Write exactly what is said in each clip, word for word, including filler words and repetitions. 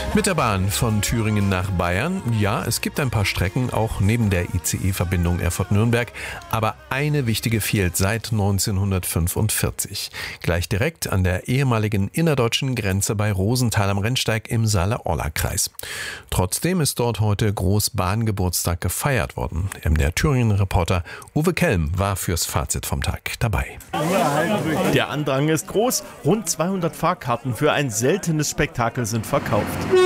Mit der Bahn von Thüringen nach Bayern. Ja, es gibt ein paar Strecken, auch neben der I C E-Verbindung Erfurt-Nürnberg. Aber eine wichtige fehlt seit neunzehnhundertfünfundvierzig. Gleich direkt an der ehemaligen innerdeutschen Grenze bei Rosenthal am Rennsteig im Saale-Orla-Kreis. Trotzdem ist dort heute Großbahngeburtstag gefeiert worden. Der Thüringen-Reporter Uwe Kelm war fürs Fazit vom Tag dabei. Der Andrang ist groß. Rund zweihundert Fahrkarten für ein seltenes Spektakel sind verkauft.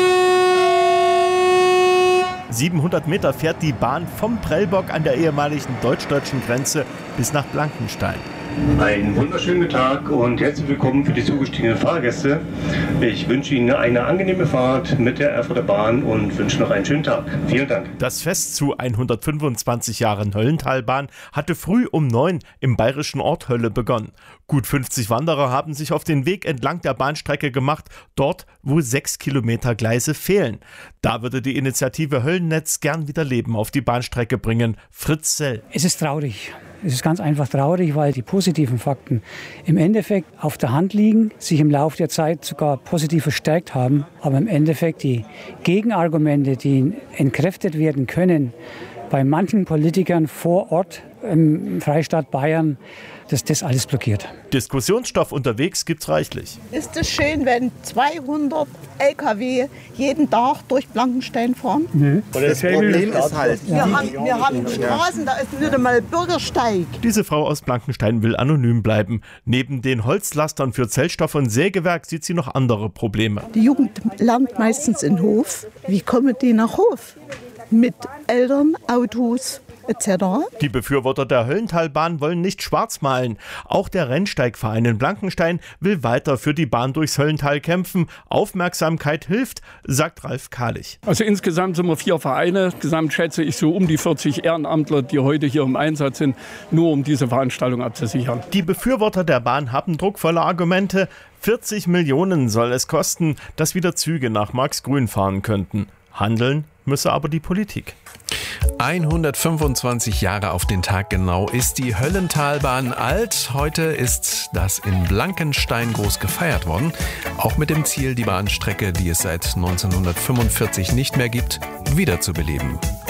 siebenhundert Meter fährt die Bahn vom Prellbock an der ehemaligen deutsch-deutschen Grenze bis nach Blankenstein. Einen wunderschönen Tag und herzlich willkommen für die zugestiegenen Fahrgäste. Ich wünsche Ihnen eine angenehme Fahrt mit der Erfurter Bahn und wünsche noch einen schönen Tag. Vielen Dank. Das Fest zu hundertfünfundzwanzig Jahren Höllentalbahn hatte früh um neun im bayerischen Ort Hölle begonnen. Gut fünfzig Wanderer haben sich auf den Weg entlang der Bahnstrecke gemacht, dort, wo sechs Kilometer Gleise fehlen. Da würde die Initiative Höllennetz gern wieder Leben auf die Bahnstrecke bringen. Fritz Sell. Es ist traurig. Es ist ganz einfach traurig, weil die positiven Fakten im Endeffekt auf der Hand liegen, sich im Laufe der Zeit sogar positiv verstärkt haben. Aber im Endeffekt die Gegenargumente, die entkräftet werden können, bei manchen Politikern vor Ort im Freistaat Bayern, dass das alles blockiert. Diskussionsstoff unterwegs gibt's reichlich. Ist es schön, wenn zweihundert L K W jeden Tag durch Blankenstein fahren? Mhm. Das Problem ist halt, wir, haben, wir haben Straßen, da ist nicht einmal Bürgersteig. Diese Frau aus Blankenstein will anonym bleiben. Neben den Holzlastern für Zellstoff und Sägewerk sieht sie noch andere Probleme. Die Jugend lernt meistens in Hof. Wie kommen die nach Hof? Mit Eltern, Autos et cetera. Die Befürworter der Höllentalbahn wollen nicht schwarz malen. Auch der Rennsteigverein in Blankenstein will weiter für die Bahn durchs Höllental kämpfen. Aufmerksamkeit hilft, sagt Ralf Kahlich. Also insgesamt sind wir vier Vereine. Gesamt schätze ich so um die vierzig Ehrenamtler, die heute hier im Einsatz sind, nur um diese Veranstaltung abzusichern. Die Befürworter der Bahn haben druckvolle Argumente. vierzig Millionen soll es kosten, dass wieder Züge nach Marxgrün fahren könnten. Handeln müsse aber die Politik. hundertfünfundzwanzig Jahre auf den Tag genau ist die Höllentalbahn alt. Heute ist das in Blankenstein groß gefeiert worden. Auch mit dem Ziel, die Bahnstrecke, die es seit neunzehnhundertfünfundvierzig nicht mehr gibt, wiederzubeleben.